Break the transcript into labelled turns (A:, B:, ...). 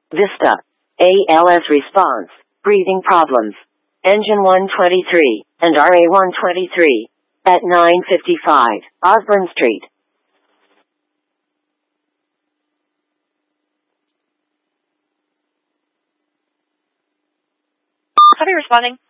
A: Vista. ALS response. Breathing problems. Engine 123 and RA 123 at 955 Osborne Street.
B: Copy responding.